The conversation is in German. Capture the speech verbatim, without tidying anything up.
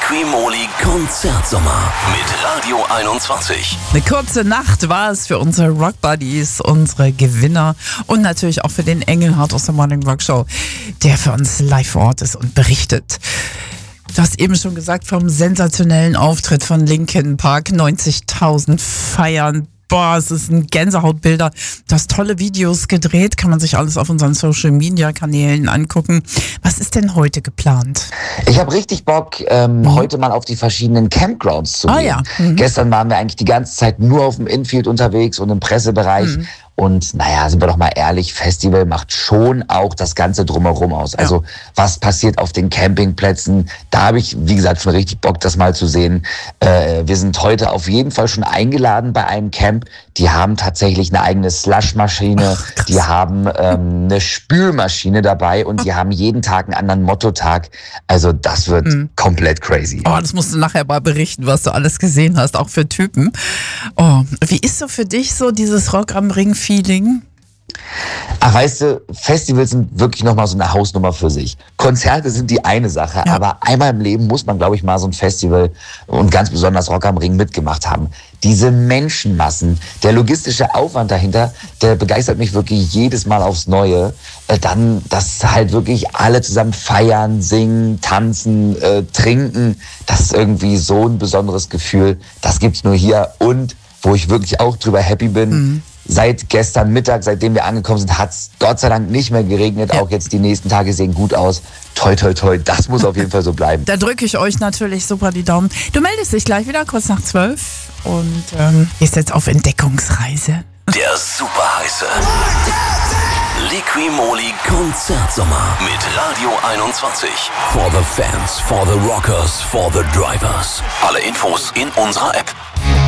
Liqui-Moly Konzertsommer mit Radio einundzwanzig. Eine kurze Nacht war es für unsere Rock Buddies, unsere Gewinner und natürlich auch für den Engelhardt aus der Morning Rock Show, der für uns live vor Ort ist und berichtet. Du hast eben schon gesagt, vom sensationellen Auftritt von Linkin Park, neunzigtausend Feiern. Boah, es ist ein Gänsehautbilder. Du hast tolle Videos gedreht, kann man sich alles auf unseren Social-Media-Kanälen angucken. Was ist denn heute geplant? Ich habe richtig Bock, ähm, mhm. heute mal auf die verschiedenen Campgrounds zu gehen. Ah, ja. Mhm. Gestern waren wir eigentlich die ganze Zeit nur auf dem Infield unterwegs und im Pressebereich. Mhm. Und naja, sind wir doch mal ehrlich, Festival macht schon auch das Ganze drumherum aus. Also ja. was passiert auf den Campingplätzen? Da habe ich, wie gesagt, schon richtig Bock, das mal zu sehen. Äh, wir sind heute auf jeden Fall schon eingeladen bei einem Camp. Die haben tatsächlich eine eigene Slushmaschine, Ach, die haben ähm, eine Spülmaschine dabei und die haben jeden Tag einen anderen Mottotag. Also das wird mhm. komplett crazy. Oh, das musst du nachher mal berichten, was du alles gesehen hast, auch für Typen. Oh, wie ist so für dich so dieses Rock am Ring Feeling? Ach, weißt du, Festivals sind wirklich nochmal so eine Hausnummer für sich. Konzerte sind die eine Sache, ja. aber einmal im Leben muss man, glaube ich, mal so ein Festival und ganz besonders Rock am Ring mitgemacht haben. Diese Menschenmassen, der logistische Aufwand dahinter, der begeistert mich wirklich jedes Mal aufs Neue. Äh, dann, dass halt wirklich alle zusammen feiern, singen, tanzen, äh, trinken, das ist irgendwie so ein besonderes Gefühl. Das gibt's nur hier und wo ich wirklich auch drüber happy bin, mhm. seit gestern Mittag, seitdem wir angekommen sind, hat es Gott sei Dank nicht mehr geregnet. Ja. Auch jetzt die nächsten Tage sehen gut aus. Toi, toi, toi, das muss auf jeden Fall so bleiben. Da drücke ich euch natürlich super die Daumen. Du meldest dich gleich wieder, kurz nach zwölf und ähm, gehst jetzt auf Entdeckungsreise. Der super heiße Liqui-Moly Konzertsommer mit Radio einundzwanzig. For the fans, for the rockers, for the drivers. Alle Infos in unserer App.